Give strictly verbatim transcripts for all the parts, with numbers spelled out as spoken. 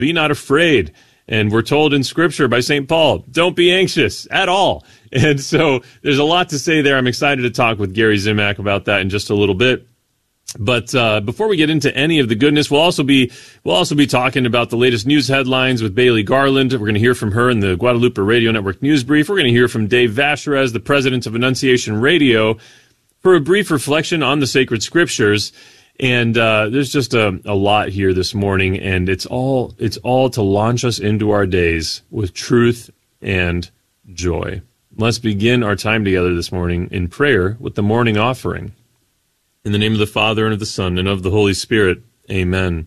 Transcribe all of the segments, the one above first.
Be not afraid. And we're told in Scripture by Saint Paul, don't be anxious at all. And so there's a lot to say there. I'm excited to talk with Gary Zimak about that in just a little bit. But uh, before we get into any of the goodness, we'll also be we'll also be talking about the latest news headlines with Bailey Garland. We're going to hear from her in the Guadalupe Radio Network News Brief. We're going to hear from Dave Vacherez, the president of Annunciation Radio, for a brief reflection on the sacred scriptures. And uh, there's just a, a lot here this morning, and it's all it's all to launch us into our days with truth and joy. Let's begin our time together this morning in prayer with the morning offering. In the name of the Father, and of the Son, and of the Holy Spirit. Amen.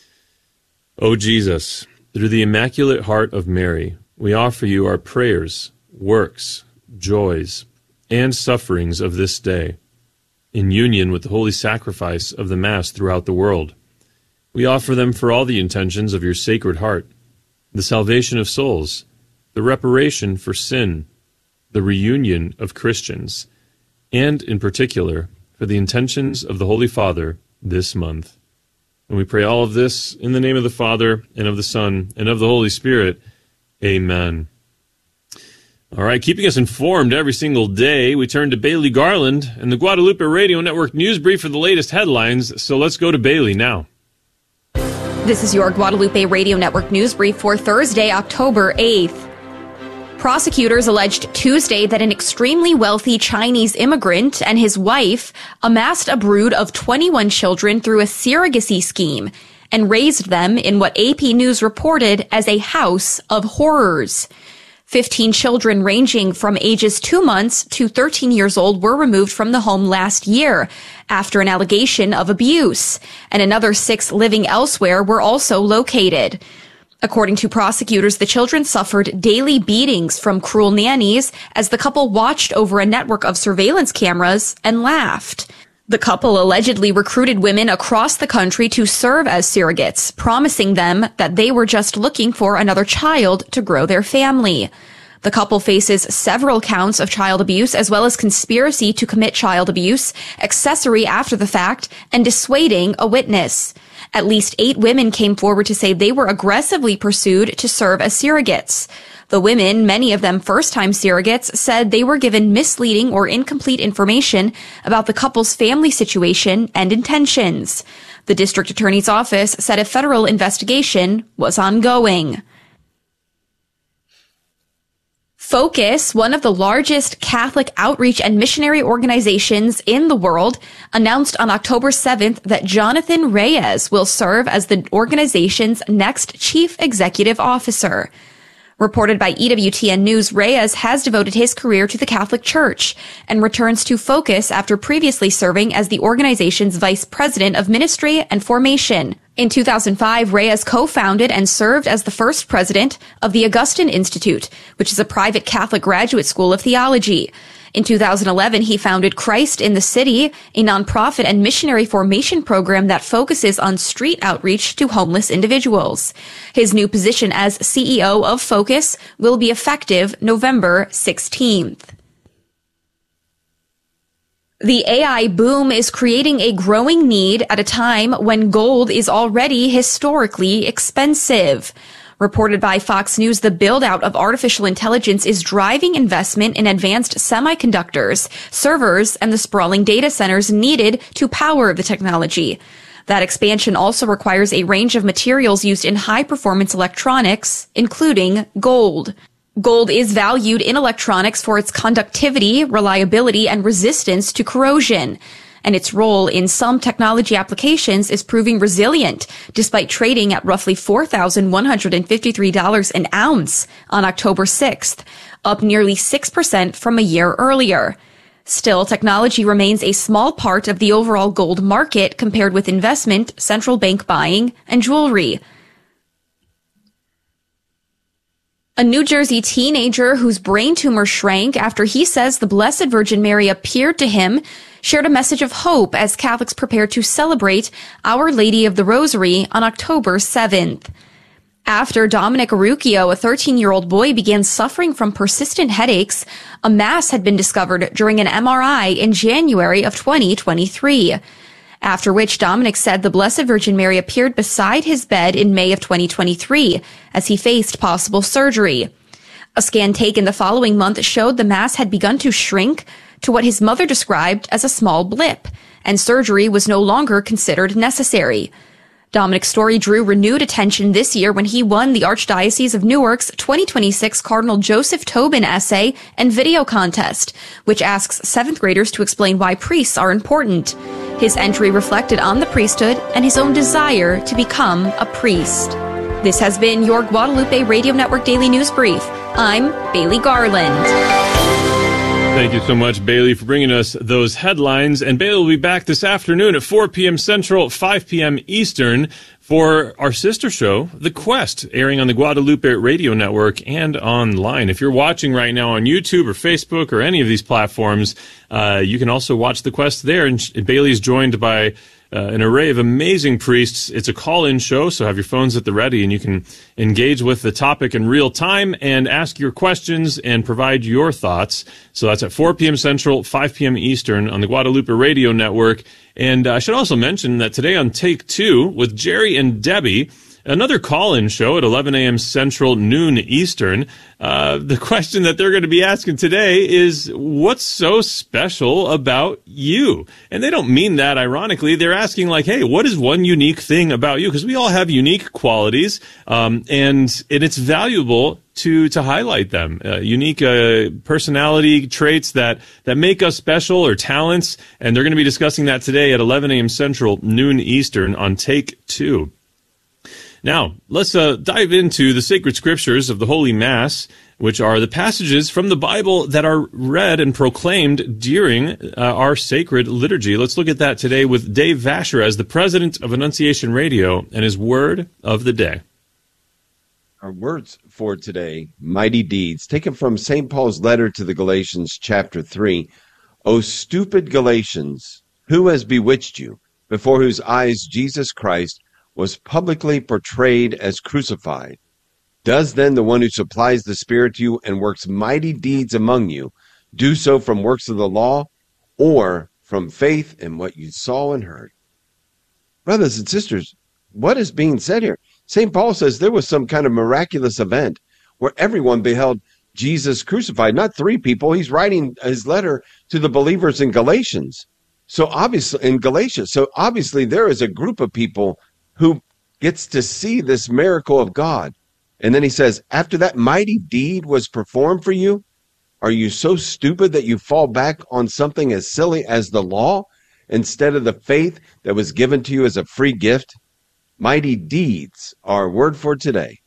O Jesus, through the Immaculate Heart of Mary, we offer you our prayers, works, joys, and sufferings of this day, in union with the holy sacrifice of the Mass throughout the world. We offer them for all the intentions of your Sacred Heart, the salvation of souls, the reparation for sin, the reunion of Christians, and, in particular, for the intentions of the Holy Father this month. And we pray all of this in the name of the Father, and of the Son, and of the Holy Spirit. Amen. All right, keeping us informed every single day, we turn to Bailey Garland and the Guadalupe Radio Network News Brief for the latest headlines. So let's go to Bailey now. This is your Guadalupe Radio Network News Brief for Thursday, October eighth. Prosecutors alleged Tuesday that an extremely wealthy Chinese immigrant and his wife amassed a brood of twenty-one children through a surrogacy scheme and raised them in what A P News reported as a house of horrors. Fifteen children ranging from ages two months to thirteen years old were removed from the home last year after an allegation of abuse, and another six living elsewhere were also located. According to prosecutors, the children suffered daily beatings from cruel nannies as the couple watched over a network of surveillance cameras and laughed. The couple allegedly recruited women across the country to serve as surrogates, promising them that they were just looking for another child to grow their family. The couple faces several counts of child abuse as well as conspiracy to commit child abuse, accessory after the fact, and dissuading a witness. At least eight women came forward to say they were aggressively pursued to serve as surrogates. The women, many of them first-time surrogates, said they were given misleading or incomplete information about the couple's family situation and intentions. The district attorney's office said a federal investigation was ongoing. Focus, one of the largest Catholic outreach and missionary organizations in the world, announced on October seventh that Jonathan Reyes will serve as the organization's next chief executive officer. Reported by E W T N News, Reyes has devoted his career to the Catholic Church and returns to Focus after previously serving as the organization's vice president of ministry and formation. In two thousand five, Reyes co-founded and served as the first president of the Augustine Institute, which is a private Catholic graduate school of theology. In two thousand eleven, he founded Christ in the City, a nonprofit and missionary formation program that focuses on street outreach to homeless individuals. His new position as C E O of Focus will be effective November sixteenth. The A I boom is creating a growing need at a time when gold is already historically expensive. Reported by Fox News, the build-out of artificial intelligence is driving investment in advanced semiconductors, servers, and the sprawling data centers needed to power the technology. That expansion also requires a range of materials used in high-performance electronics, including gold. Gold is valued in electronics for its conductivity, reliability, and resistance to corrosion. And its role in some technology applications is proving resilient, despite trading at roughly four thousand one hundred fifty-three dollars an ounce on October sixth, up nearly six percent from a year earlier. Still, technology remains a small part of the overall gold market compared with investment, central bank buying, and jewelry. A New Jersey teenager whose brain tumor shrank after he says the Blessed Virgin Mary appeared to him shared a message of hope as Catholics prepare to celebrate Our Lady of the Rosary on October seventh. After Dominic Arucchio, a thirteen-year-old boy, began suffering from persistent headaches, a mass had been discovered during an M R I in January of twenty twenty-three. after which Dominic said the Blessed Virgin Mary appeared beside his bed in May of twenty twenty-three as he faced possible surgery. A scan taken the following month showed the mass had begun to shrink to what his mother described as a small blip, and surgery was no longer considered necessary. Dominic's story drew renewed attention this year when he won the Archdiocese of Newark's twenty twenty-six Cardinal Joseph Tobin essay and video contest, which asks seventh graders to explain why priests are important. His entry reflected on the priesthood and his own desire to become a priest. This has been your Guadalupe Radio Network Daily News Brief. I'm Bailey Garland. Thank you so much, Bailey, for bringing us those headlines. And Bailey will be back this afternoon at four p.m. Central, five p.m. Eastern for our sister show, The Quest, airing on the Guadalupe Radio Network and online. If you're watching right now on YouTube or Facebook or any of these platforms, uh, you can also watch The Quest there. And Bailey is joined by Uh, an array of amazing priests. It's a call-in show, so have your phones at the ready, and you can engage with the topic in real time and ask your questions and provide your thoughts. So that's at four p.m. Central, five p.m. Eastern on the Guadalupe Radio Network. And uh, I should also mention that today on Take Two with Jerry and Debbie, another call-in show at eleven a.m. Central, noon Eastern. Uh, the question that they're going to be asking today is, what's so special about you? And they don't mean that ironically. They're asking like, hey, what is one unique thing about you? Because we all have unique qualities, um, and, and it's valuable to to highlight them. Uh, unique uh, personality traits that, that make us special, or talents. And they're going to be discussing that today at eleven a.m. Central, noon Eastern on Take Two. Now, let's uh, dive into the sacred scriptures of the Holy Mass, which are the passages from the Bible that are read and proclaimed during uh, our sacred liturgy. Let's look at that today with Dave Vasher as the president of Annunciation Radio and his word of the day. Our words for today, mighty deeds, taken from Saint Paul's letter to the Galatians, chapter three. O stupid Galatians, who has bewitched you, before whose eyes Jesus Christ was publicly portrayed as crucified? Does then the one who supplies the Spirit to you and works mighty deeds among you do so from works of the law, or from faith in what you saw and heard? Brothers and sisters, what is being said here? Saint Paul says there was some kind of miraculous event where everyone beheld Jesus crucified, not three people. He's writing his letter to the believers in Galatians. So obviously, in Galatia, so obviously there is a group of people who gets to see this miracle of God. And then he says, after that mighty deed was performed for you, are you so stupid that you fall back on something as silly as the law instead of the faith that was given to you as a free gift? Mighty deeds are our word for today.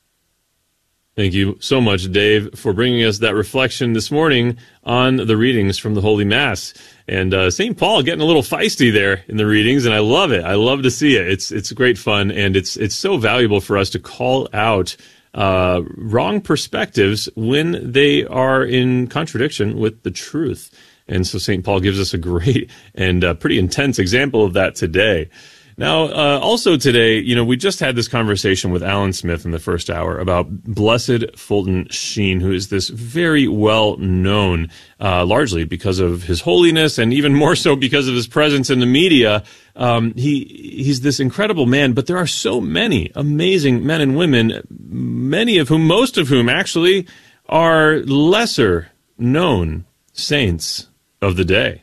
Thank you so much, Dave, for bringing us that reflection this morning on the readings from the Holy Mass. And uh, Saint Paul getting a little feisty there in the readings, and I love it. I love to see it. It's it's great fun, and it's it's so valuable for us to call out uh, wrong perspectives when they are in contradiction with the truth. And so Saint Paul gives us a great and uh, pretty intense example of that today. Now, uh, also today, you know, we just had this conversation with Alan Smith in the first hour about Blessed Fulton Sheen, who is this very well known, uh, largely because of his holiness and even more so because of his presence in the media. Um, he, he's this incredible man, but there are so many amazing men and women, many of whom, most of whom actually are lesser known saints of the day.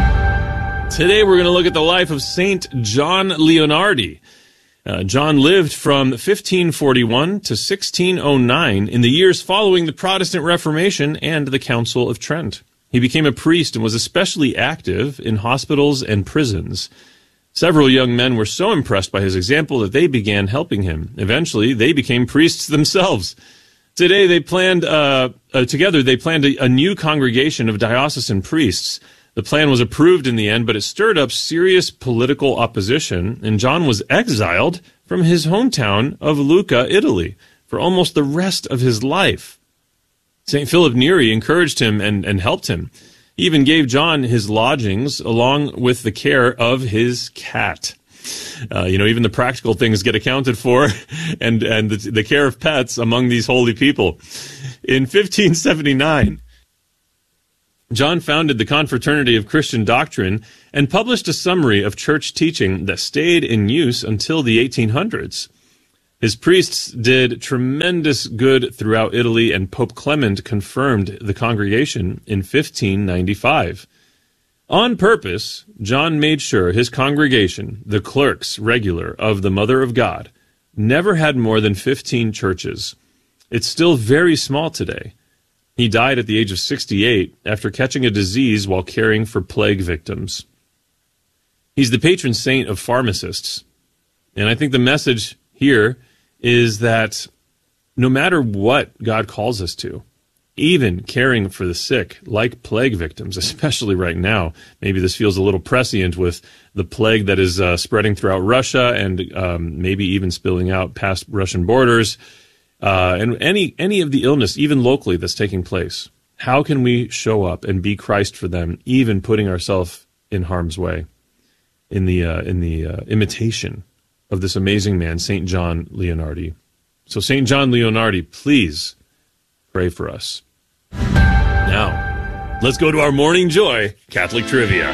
Today we're going to look at the life of Saint John Leonardi. Uh, John lived from fifteen forty-one to sixteen oh nine in the years following the Protestant Reformation and the Council of Trent. He became a priest and was especially active in hospitals and prisons. Several young men were so impressed by his example that they began helping him. Eventually, they became priests themselves. Today, they planned uh, uh, together. They planned a, a new congregation of diocesan priests. The plan was approved in the end, but it stirred up serious political opposition, and John was exiled from his hometown of Lucca, Italy, for almost the rest of his life. Saint Philip Neri encouraged him and, and helped him. He even gave John his lodgings along with the care of his cat. Uh, you know, even the practical things get accounted for, and, and the, the care of pets among these holy people. In fifteen seventy-nine... John founded the Confraternity of Christian Doctrine and published a summary of church teaching that stayed in use until the eighteen hundreds. His priests did tremendous good throughout Italy, and Pope Clement confirmed the congregation in fifteen ninety-five. On purpose, John made sure his congregation, the clerks regular of the Mother of God, never had more than fifteen churches. It's still very small today. He died at the age of sixty-eight after catching a disease while caring for plague victims. He's the patron saint of pharmacists. And I think the message here is that no matter what God calls us to, even caring for the sick, like plague victims, especially right now, maybe this feels a little prescient with the plague that is uh, spreading throughout Russia and um, maybe even spilling out past Russian borders, uh, and any any of the illness, even locally, that's taking place. How can we show up and be Christ for them, even putting ourselves in harm's way, in the uh, in the uh, imitation of this amazing man, Saint John Leonardi? So, Saint John Leonardi, please pray for us. Now, let's go to our Morning Joy Catholic Trivia.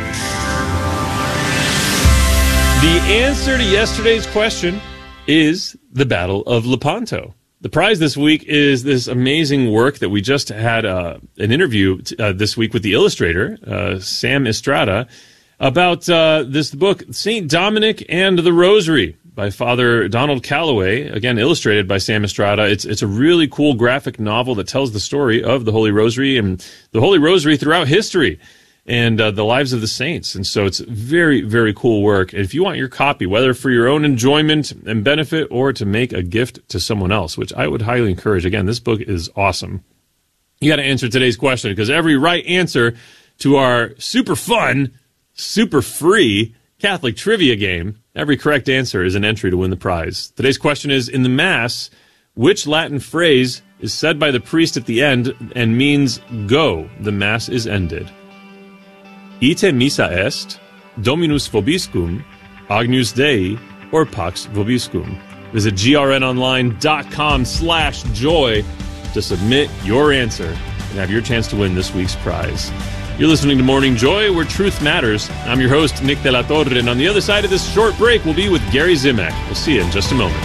The answer to yesterday's question is the Battle of Lepanto. The prize this week is this amazing work that we just had uh, an interview t- uh, this week with the illustrator, uh, Sam Estrada, about uh, this book, Saint Dominic and the Rosary, by Father Donald Calloway, again illustrated by Sam Estrada. It's it's a really cool graphic novel that tells the story of the Holy Rosary and the Holy Rosary throughout history and uh, the lives of the saints. And so it's very, very cool work. And if you want your copy, whether for your own enjoyment and benefit or to make a gift to someone else, which I would highly encourage, again, this book is awesome. You got to answer today's question, because every right answer to our super fun, super free Catholic trivia game, every correct answer is an entry to win the prize. Today's question is, in the Mass, which Latin phrase is said by the priest at the end and means go, the Mass is ended? Ite missa est, Dominus vobiscum, Agnus Dei, or Pax vobiscum. Visit grnonline.com slash joy to submit your answer and have your chance to win this week's prize. You're listening to Morning Joy, where truth matters. I'm your host, Nick De La Torre, and on the other side of this short break, we'll be with Gary Zimak. We'll see you in just a moment.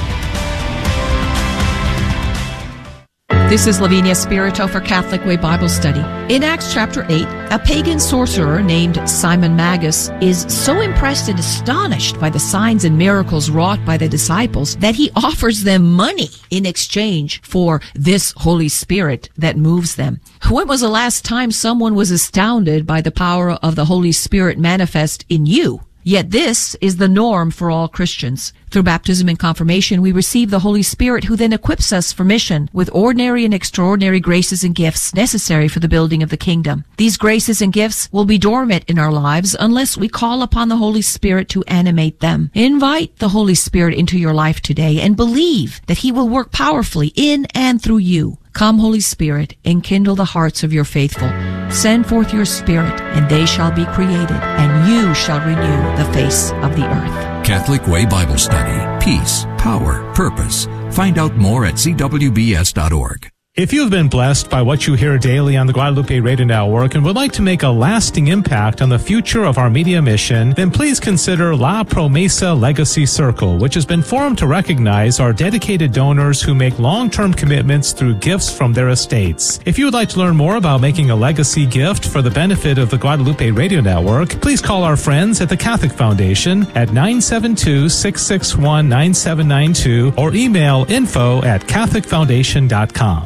This is Lavinia Spirito for Catholic Way Bible Study. In Acts chapter eight, a pagan sorcerer named Simon Magus is so impressed and astonished by the signs and miracles wrought by the disciples that he offers them money in exchange for this Holy Spirit that moves them. When was the last time someone was astounded by the power of the Holy Spirit manifest in you? Yet this is the norm for all Christians. Through baptism and confirmation, we receive the Holy Spirit, who then equips us for mission with ordinary and extraordinary graces and gifts necessary for the building of the kingdom. These graces and gifts will be dormant in our lives unless we call upon the Holy Spirit to animate them. Invite the Holy Spirit into your life today and believe that He will work powerfully in and through you. Come, Holy Spirit, enkindle the hearts of your faithful. Send forth your Spirit, and they shall be created, and you shall renew the face of the earth. Catholic Way Bible Study. Peace, power, purpose. Find out more at c w b s dot org. If you have been blessed by what you hear daily on the Guadalupe Radio Network and would like to make a lasting impact on the future of our media mission, then please consider La Promesa Legacy Circle, which has been formed to recognize our dedicated donors who make long-term commitments through gifts from their estates. If you would like to learn more about making a legacy gift for the benefit of the Guadalupe Radio Network, please call our friends at the Catholic Foundation at nine seven two, six six one, nine seven nine two or email info at catholic foundation dot com.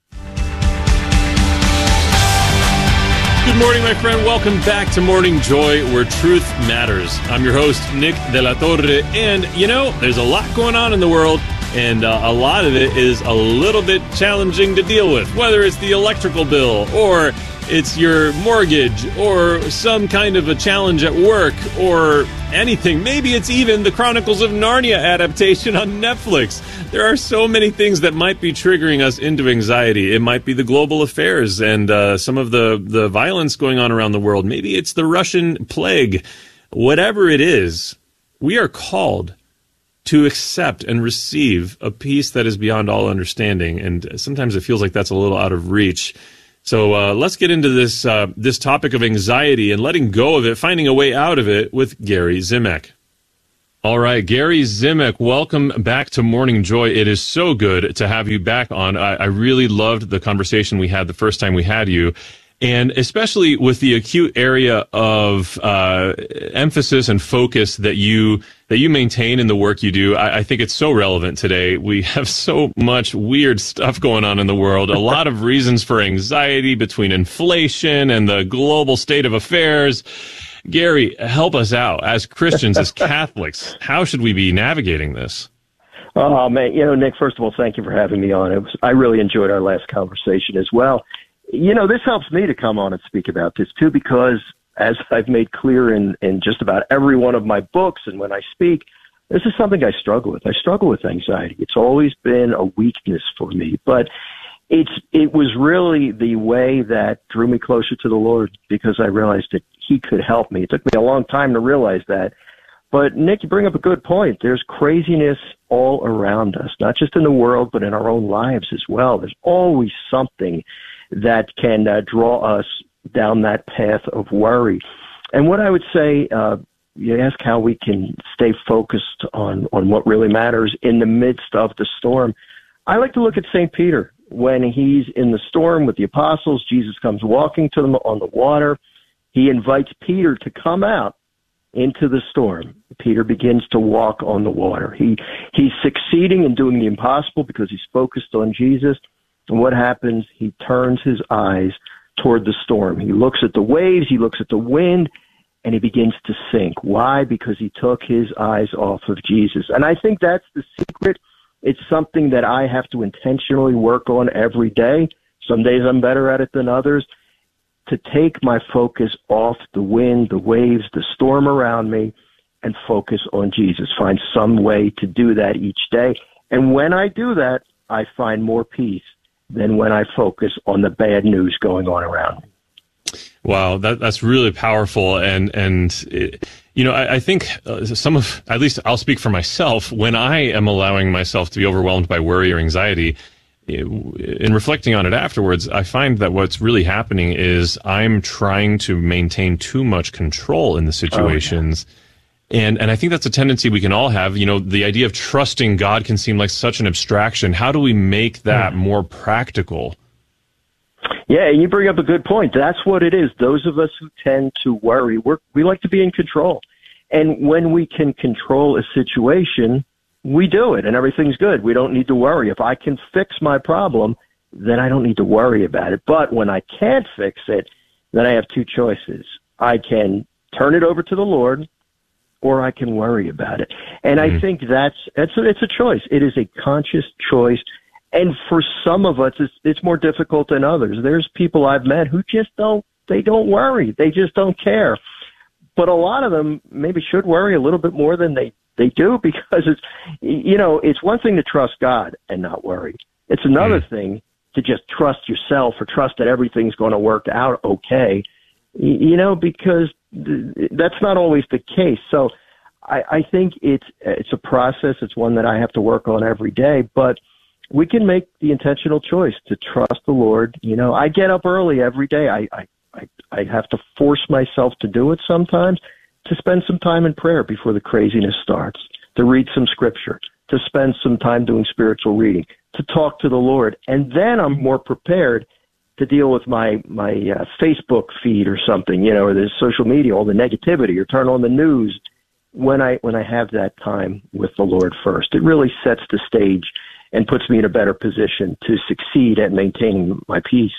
Good morning, my friend. Welcome back to Morning Joy, where truth matters. I'm your host, Nick De La Torre, and, you know, there's a lot going on in the world, and uh, a lot of it is a little bit challenging to deal with, whether it's the electrical bill, or it's your mortgage, or some kind of a challenge at work, or anything. Maybe it's even the Chronicles of Narnia adaptation on Netflix. There are so many things that might be triggering us into anxiety. It might be the global affairs and uh, some of the, the violence going on around the world. Maybe it's the Russian plague. Whatever it is, we are called to accept and receive a peace that is beyond all understanding. And sometimes it feels like that's a little out of reach. So uh, let's get into this uh, this topic of anxiety and letting go of it, finding a way out of it with Gary Zimak. All right, Gary Zimak, welcome back to Morning Joy. It is so good to have you back on. I, I really loved the conversation we had the first time we had you. And especially with the acute area of uh, emphasis and focus that you that you maintain in the work you do, I, I think it's so relevant today. We have so much weird stuff going on in the world, a lot of reasons for anxiety between inflation and the global state of affairs. Gary, help us out. As Christians, as Catholics, how should we be navigating this? Oh, man, you know, Nick, first of all, thank you for having me on. It was, I really enjoyed our last conversation as well. You know, this helps me to come on and speak about this, too, because as I've made clear in, in just about every one of my books and when I speak, this is something I struggle with. I struggle with anxiety. It's always been a weakness for me, but it's it was really the way that drew me closer to the Lord because I realized that He could help me. It took me a long time to realize that. But, Nick, you bring up a good point. There's craziness all around us, not just in the world, but in our own lives as well. There's always something that can uh, draw us down that path of worry. And what I would say, uh, you ask how we can stay focused on, on what really matters in the midst of the storm. I like to look at Saint Peter. When he's in the storm with the apostles, Jesus comes walking to them on the water. He invites Peter to come out into the storm. Peter begins to walk on the water. He he's succeeding in doing the impossible because he's focused on Jesus. And what happens? He turns his eyes toward the storm. He looks at the waves, he looks at the wind, and he begins to sink. Why? Because he took his eyes off of Jesus. And I think that's the secret. It's something that I have to intentionally work on every day. Some days I'm better at it than others. To take my focus off the wind, the waves, the storm around me, and focus on Jesus. Find some way to do that each day. And when I do that, I find more peace than when I focus on the bad news going on around me. Wow, that, that's really powerful. And, and it, you know, I, I think uh, some of, at least I'll speak for myself, when I am allowing myself to be overwhelmed by worry or anxiety, in reflecting on it afterwards, I find that what's really happening is I'm trying to maintain too much control in the situations. Oh, yeah. And, and I think that's a tendency we can all have. You know, the idea of trusting God can seem like such an abstraction. How do we make that more practical? Yeah, and you bring up a good point. That's what it is. Those of us who tend to worry, we're, we like to be in control. And when we can control a situation, we do it and everything's good. We don't need to worry. If I can fix my problem, then I don't need to worry about it. But when I can't fix it, then I have two choices. I can turn it over to the Lord, or I can worry about it. And mm-hmm. I think that's, it's a, it's a choice. It is a conscious choice. And for some of us, it's, it's more difficult than others. There's people I've met who just don't, they don't worry. They just don't care. But a lot of them maybe should worry a little bit more than they, they do, because it's, you know, it's one thing to trust God and not worry. It's another mm-hmm. thing to just trust yourself or trust that everything's going to work out okay, you know, because that's not always the case. So I, I think it's, it's a process. It's one that I have to work on every day, but we can make the intentional choice to trust the Lord. You know, I get up early every day. I, I, I, I have to force myself to do it sometimes, to spend some time in prayer before the craziness starts, to read some scripture, to spend some time doing spiritual reading, to talk to the Lord. And then I'm more prepared to deal with my, my uh, Facebook feed or something, you know, or the social media, all the negativity, or turn on the news when I, when I have that time with the Lord first. It really sets the stage and puts me in a better position to succeed at maintaining my peace.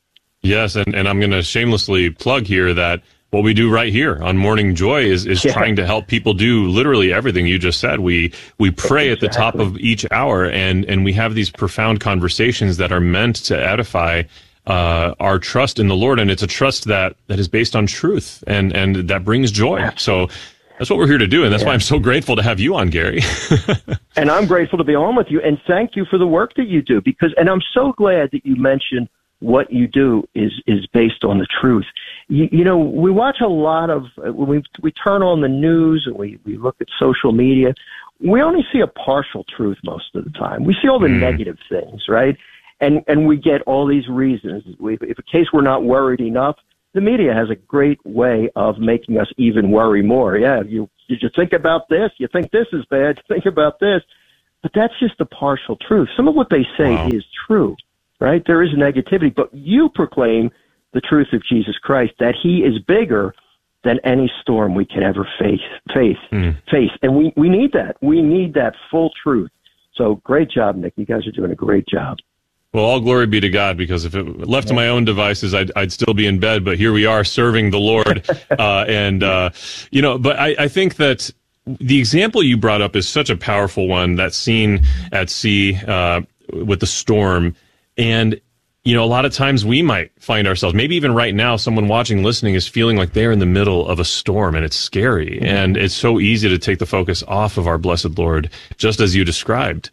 Yes, and, and I'm going to shamelessly plug here that what we do right here on Morning Joy is, is yeah. trying to help people do literally everything you just said. We we pray exactly. at the top of each hour, and, and we have these profound conversations that are meant to edify uh, our trust in the Lord, and it's a trust that, that is based on truth, and, and that brings joy. Yeah. So that's what we're here to do, and that's yeah. why I'm so grateful to have you on, Gary. And I'm grateful to be on with you, and thank you for the work that you do, because, and I'm so glad that you mentioned what you do is, is based on the truth. You, you know, we watch a lot of, when we, we turn on the news and we, we look at social media, we only see a partial truth most of the time. We see all the mm. negative things, right? And and we get all these reasons. We, if in case we're not worried enough, the media has a great way of making us even worry more. Yeah, you did you think about this? You think this is bad? Think about this. But that's just the partial truth. Some of what they say Wow. is true, right? There is negativity, but you proclaim the truth of Jesus Christ, that he is bigger than any storm we can ever face. Face, Mm. face, and we, we need that. We need that full truth. So great job, Nick. You guys are doing a great job. Well, all glory be to God, because if it left to my own devices, I'd, I'd still be in bed. But here we are serving the Lord. uh, and, uh, you know, but I, I think that the example you brought up is such a powerful one, that scene at sea uh, with the storm. And, you know, a lot of times we might find ourselves, maybe even right now, someone watching, listening is feeling like they're in the middle of a storm, and it's scary. Mm-hmm. And it's so easy to take the focus off of our blessed Lord, just as you described.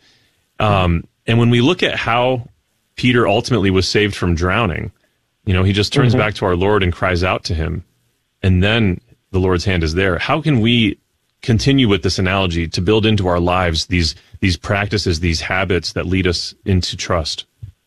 Um, and when we look at how Peter ultimately was saved from drowning, you know, he just turns mm-hmm. back to our Lord and cries out to him, and then the Lord's hand is there. How can we continue with this analogy to build into our lives these these practices, these habits that lead us into trust?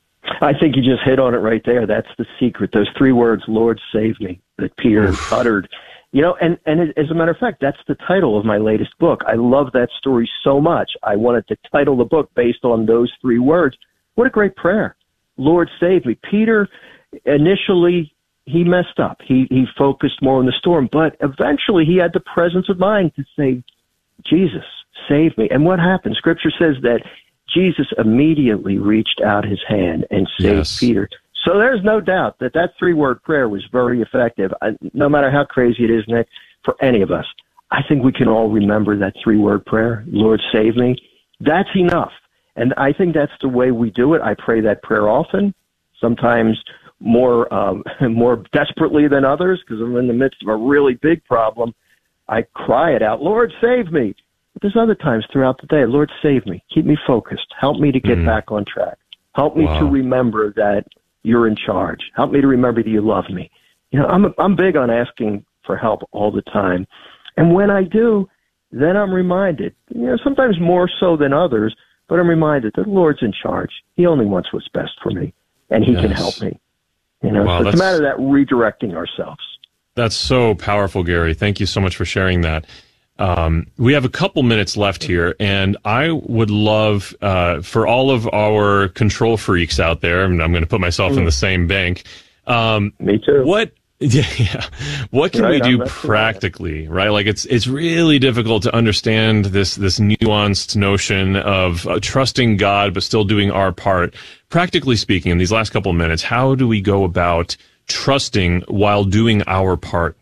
I think you just hit on it right there. That's the secret. Those three words, Lord, save me, that Peter Oof. uttered. You know, and, and as a matter of fact, that's the title of my latest book. I love that story so much. I wanted to title the book based on those three words. What a great prayer. Lord, save me. Peter, initially, he messed up. He, he focused more on the storm, but eventually he had the presence of mind to say, Jesus, save me. And what happened? Scripture says that Jesus immediately reached out his hand and saved yes. Peter. So there's no doubt that that three-word prayer was very effective. I, no matter how crazy it is, Nick, for any of us, I think we can all remember that three-word prayer, Lord, save me. That's enough. And I think that's the way we do it. I pray that prayer often, sometimes more um, more desperately than others, because I'm in the midst of a really big problem. I cry it out, Lord, save me. But there's other times throughout the day, Lord, save me. Keep me focused. Help me to get mm. back on track. Help me wow. to remember that you're in charge. Help me to remember that you love me. You know, I'm I'm big on asking for help all the time. And when I do, then I'm reminded, you know, sometimes more so than others, but I'm reminded that the Lord's in charge. He only wants what's best for me, and he yes. can help me. You know, wow, so it's a matter of that redirecting ourselves. That's so powerful, Gary. Thank you so much for sharing that. Um, we have a couple minutes left here, and I would love uh, for all of our control freaks out there, and I'm going to put myself mm. in the same bank. Um, Me too. What? Yeah, yeah. What can right, we do practically, right? Like it's it's really difficult to understand this this nuanced notion of uh, trusting God but still doing our part. Practically speaking, in these last couple of minutes, how do we go about trusting while doing our part?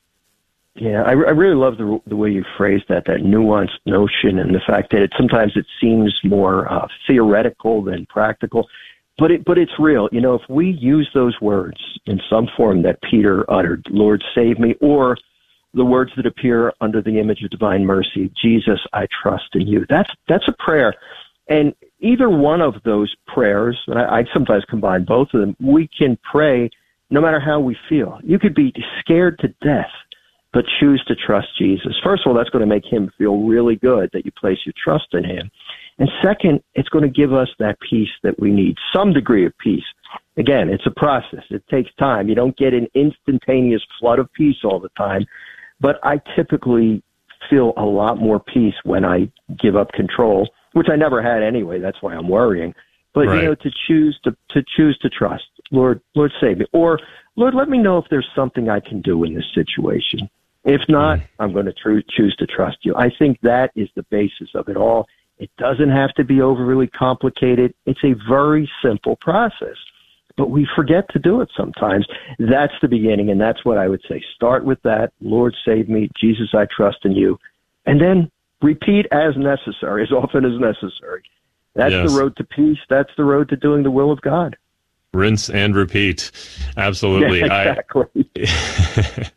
Yeah, I, I really love the the way you phrased that, that nuanced notion, and the fact that it sometimes it seems more uh, theoretical than practical. But it, but it's real. You know, if we use those words in some form that Peter uttered, Lord, save me, or the words that appear under the image of divine mercy, Jesus, I trust in you. That's, that's a prayer. And either one of those prayers, and I, I sometimes combine both of them, we can pray no matter how we feel. You could be scared to death, but choose to trust Jesus. First of all, that's going to make him feel really good that you place your trust in him. And second, it's going to give us that peace that we need, some degree of peace. Again, it's a process. It takes time. You don't get an instantaneous flood of peace all the time. But I typically feel a lot more peace when I give up control, which I never had anyway. That's why I'm worrying. But, right. you know, to choose to, to choose to trust, Lord, Lord, save me. Or, Lord, let me know if there's something I can do in this situation. If not, mm. I'm going to tr- choose to trust you. I think that is the basis of it all. It doesn't have to be overly complicated. It's a very simple process, but we forget to do it sometimes. That's the beginning, and that's what I would say. Start with that. Lord, save me. Jesus, I trust in you. And then repeat as necessary, as often as necessary. That's yes. the road to peace. That's the road to doing the will of God. Rinse and repeat. Absolutely. Yeah, exactly. I,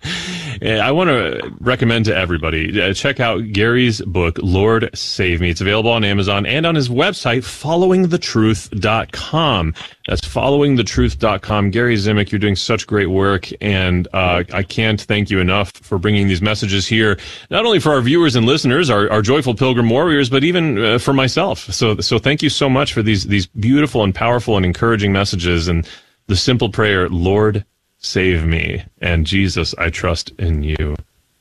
I want to recommend to everybody, uh, check out Gary's book, Lord Save Me. It's available on Amazon and on his website, following the truth dot com. That's following the truth dot com. Gary Zimak, you're doing such great work, and uh, I can't thank you enough for bringing these messages here, not only for our viewers and listeners, our, our joyful pilgrim warriors, but even uh, for myself. So, so thank you so much for these these beautiful and powerful and encouraging messages, and the simple prayer, Lord, save me, and Jesus, I trust in you.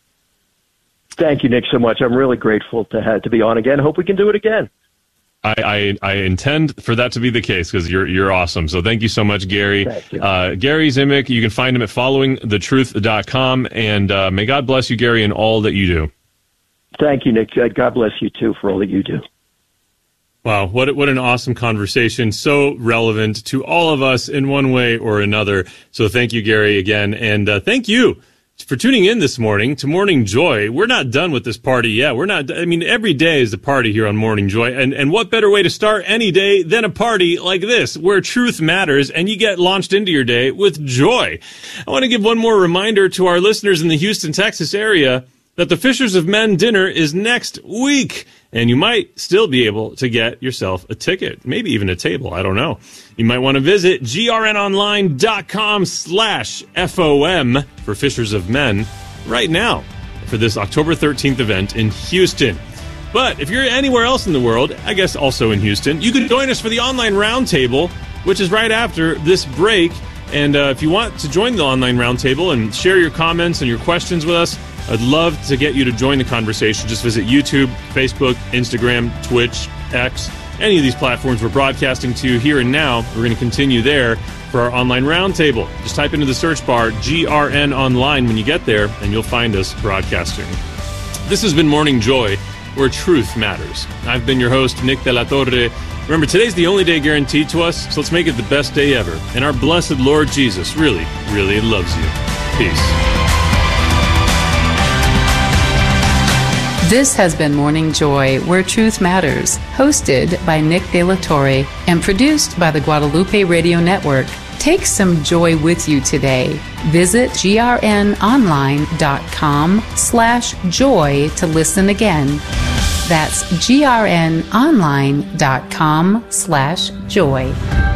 Thank you, Nick, so much. I'm really grateful to have to be on again. Hope we can do it again. I, I, I intend for that to be the case, because you're you're awesome. So thank you so much, Gary. Thank you. Uh, Gary Zimak, you can find him at following the truth dot com, and uh, may God bless you, Gary, in all that you do. Thank you, Nick. God bless you, too, for all that you do. Wow, what what an awesome conversation, so relevant to all of us in one way or another. So thank you, Gary, again, and uh, thank you for tuning in this morning to Morning Joy. We're not done with this party yet. We're not, I mean, every day is the party here on Morning Joy, and, and what better way to start any day than a party like this, where truth matters and you get launched into your day with joy. I want to give one more reminder to our listeners in the Houston, Texas area that the Fishers of Men dinner is next week, and you might still be able to get yourself a ticket, maybe even a table. I don't know. You might want to visit grnonline.com slash FOM for Fishers of Men right now for this October thirteenth event in Houston. But if you're anywhere else in the world, I guess also in Houston, you can join us for the online roundtable, which is right after this break. And uh, if you want to join the online roundtable and share your comments and your questions with us, I'd love to get you to join the conversation. Just visit YouTube, Facebook, Instagram, Twitch, X, any of these platforms we're broadcasting to here and now. We're going to continue there for our online roundtable. Just type into the search bar G R N Online when you get there, and you'll find us broadcasting. This has been Morning Joy, where truth matters. I've been your host, Nick De La Torre. Remember, today's the only day guaranteed to us, so let's make it the best day ever. And our blessed Lord Jesus really, really loves you. Peace. This has been Morning Joy, where truth matters, hosted by Nick De La Torre and produced by the Guadalupe Radio Network. Take some joy with you today. Visit grnonline.com slash joy to listen again. That's grnonline.com slash joy.